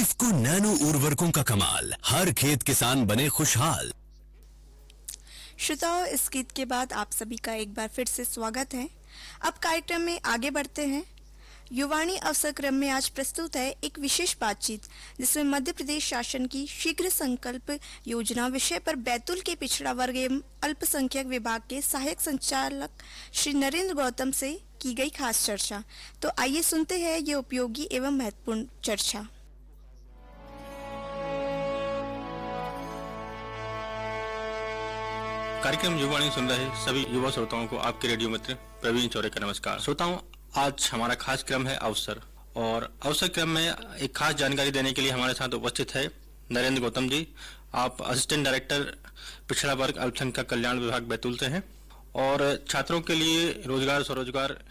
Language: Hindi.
इफ्को नैनो उर्वरकों का कमाल, हर खेत किसान बने खुशहाल। श्रोताओं, इस गीत के बाद आप सभी का एक बार फिर से स्वागत है। अब कार्यक्रम में आगे बढ़ते हैं। युवाणी अवसर क्रम में आज प्रस्तुत है एक विशेष बातचीत, जिसमें मध्य प्रदेश शासन की शीघ्र संकल्प योजना विषय पर बैतूल के पिछड़ा वर्ग एवं अल्पसंख्यक विभाग के सहायक संचालक श्री नरेंद्र गौतम से की गई खास चर्चा। तो आइए सुनते हैं ये उपयोगी एवं महत्वपूर्ण चर्चा। कार्यक्रम युवाणी सुन रहे सभी युवा श्रोताओं को आपके रेडियो मित्र प्रवीण चौरे का नमस्कार। श्रोताओं, आज हमारा खास क्रम है अवसर, और अवसर क्रम में एक खास जानकारी देने के लिए हमारे साथ उपस्थित है नरेंद्र गौतम जी। आप असिस्टेंट डायरेक्टर पिछड़ा वर्ग अल्पसंख्यक कल्याण विभाग बैतूल से हैं और छात्रों के लिए रोजगार स्वरोजगार